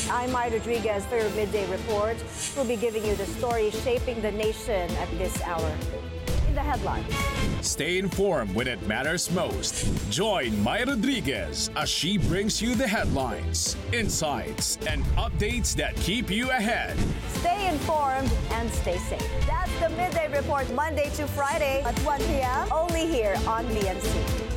I'm Maya Rodriguez for your Midday Report. We'll be giving you the story shaping the nation at this hour. In the headlines. Stay informed when it matters most. Join Maya Rodriguez as she brings you the headlines, insights, and updates that keep you ahead. Stay informed and stay safe. That's the Midday Report, Monday to Friday at 1 p.m. only here on BNC.